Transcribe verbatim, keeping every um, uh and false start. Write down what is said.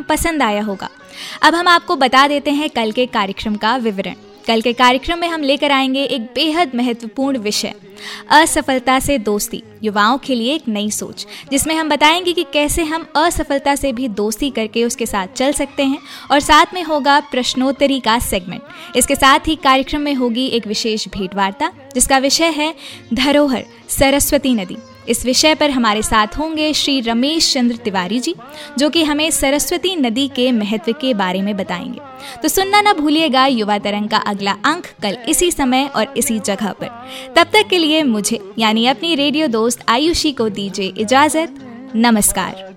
पसंद आया होगा। अब हम आपको बता देते हैं कल के कार्यक्रम का विवरण। कल के कार्यक्रम में हम लेकर आएंगे एक बेहद महत्वपूर्ण विषय, असफलता से दोस्ती, युवाओं के लिए एक नई सोच, जिसमें हम बताएंगे कि कैसे हम असफलता से भी दोस्ती करके उसके साथ चल सकते हैं। और साथ में होगा प्रश्नोत्तरी का सेगमेंट। इसके साथ ही कार्यक्रम में होगी एक विशेष भेंटवार्ता जिसका विषय है धरोहर सरस्वती नदी। इस विषय पर हमारे साथ होंगे श्री रमेश चंद्र तिवारी जी, जो कि हमें सरस्वती नदी के महत्व के बारे में बताएंगे। तो सुनना ना भूलिएगा युवा तरंग का अगला अंक कल इसी समय और इसी जगह पर। तब तक के लिए मुझे यानी अपनी रेडियो दोस्त आयुषी को दीजिए इजाजत। नमस्कार।